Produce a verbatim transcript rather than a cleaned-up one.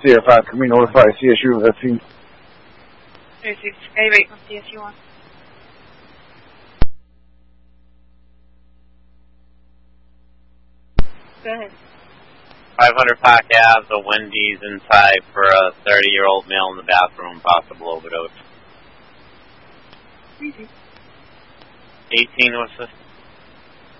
Sierra five, can we notify C S U of that scene? thirty-six, Skyway from C S U one. Go ahead. five hundred Park Ave, the Wendy's inside for a thirty-year-old male in the bathroom, possible overdose. Easy. eighteen was this?